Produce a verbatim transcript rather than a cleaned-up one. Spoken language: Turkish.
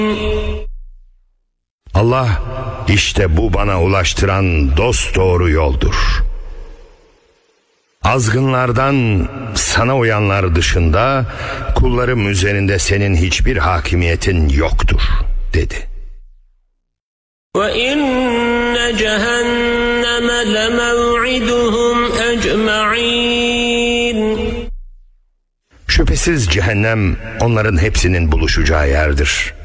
Allah işte bu bana ulaştıran dosdoğru yoldur. Azgınlardan sana uyanlar dışında kullarım üzerinde senin hiçbir hakimiyetin yoktur dedi. وَإِنَّ جَهَنَّمَ لَمَوْعِدُهُمْ أَجْمَعِينَ Şüphesiz cehennem onların hepsinin buluşacağı yerdir.